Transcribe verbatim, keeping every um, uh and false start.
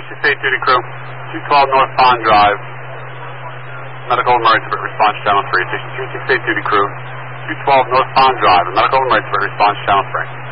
six eight duty crew, two twelve North Pond Drive, medical emergency response channel three. Station two six eight duty crew, two twelve North Pond Drive, medical emergency response channel three.